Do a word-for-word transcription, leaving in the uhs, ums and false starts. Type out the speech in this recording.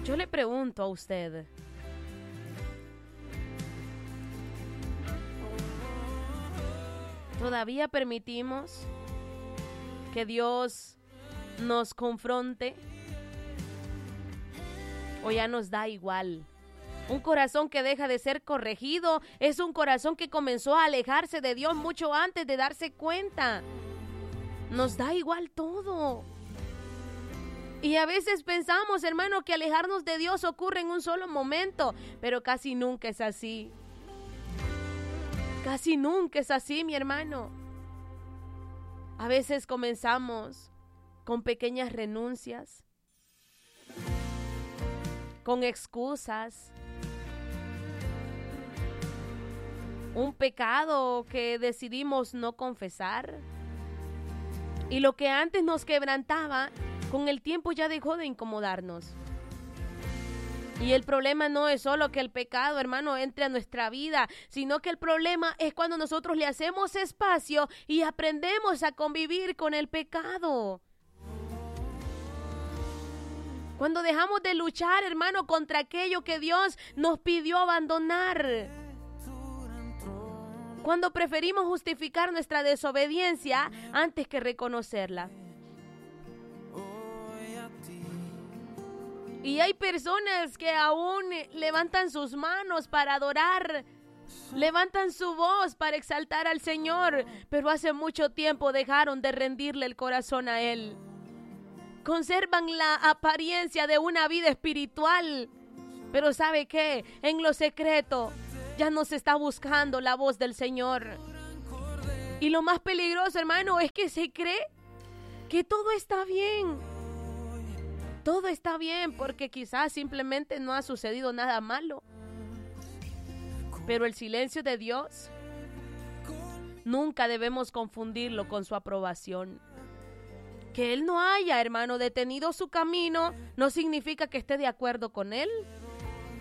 Yo le pregunto a usted, ¿todavía permitimos que Dios nos confronte? ¿O ya nos da igual? Un corazón que deja de ser corregido es un corazón que comenzó a alejarse de Dios mucho antes de darse cuenta. Nos da igual todo. Y a veces pensamos, hermano, que alejarnos de Dios ocurre en un solo momento, pero casi nunca es así. Casi nunca es así, mi hermano. A veces comenzamos con pequeñas renuncias, con excusas, un pecado que decidimos no confesar. Y lo que antes nos quebrantaba, con el tiempo ya dejó de incomodarnos. Y el problema no es solo que el pecado, hermano, entre a nuestra vida, sino que el problema es cuando nosotros le hacemos espacio y aprendemos a convivir con el pecado. Cuando dejamos de luchar, hermano, contra aquello que Dios nos pidió abandonar. Cuando preferimos justificar nuestra desobediencia antes que reconocerla. Y hay personas que aún levantan sus manos para adorar, levantan su voz para exaltar al Señor, pero hace mucho tiempo dejaron de rendirle el corazón a Él. Conservan la apariencia de una vida espiritual, pero ¿sabe qué? En lo secreto ya no se está buscando la voz del Señor. Y lo más peligroso, hermano, es que se cree que todo está bien. Todo está bien porque quizás simplemente no ha sucedido nada malo. Pero el silencio de Dios nunca debemos confundirlo con su aprobación. Que Él no haya, hermano, detenido su camino no significa que esté de acuerdo con Él.